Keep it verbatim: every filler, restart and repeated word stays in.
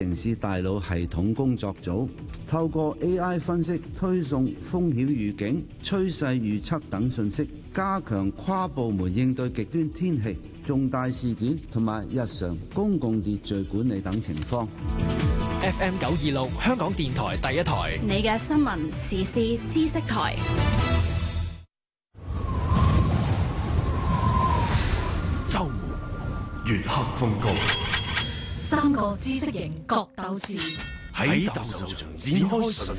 城市大腦系統工作組，透過 A I 分析、推送風險預警、趨勢預測等信息，加強跨部門應對極端天氣、重大事件同埋日常公共秩序管理等情況。 F M 九二六香港電台第一台， 你嘅新聞時事知識台。 周末月黑風高， 三個知識型角鬥士喺鬥獸場展開